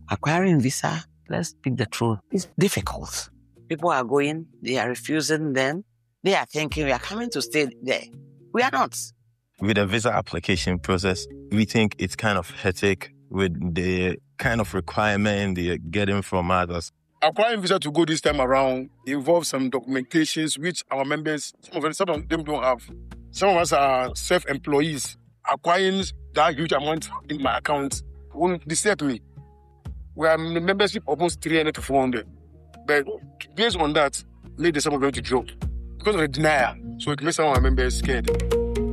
acquiring visa, let's speak the truth, it's difficult. People are going, they are refusing them. They are thinking we are coming to stay there. We are not. With the visa application process, we think it's kind of hectic with the kind of requirement they're getting from others. Acquiring visa to go this time around involves some documentations which our members, some of them don't have. Some of us are self-employees. Acquiring that huge amount in my account won't disturb me. We are in the membership almost 300 to 400. But based on that, maybe some of them to drop because of the denial. So it makes some of our members scared.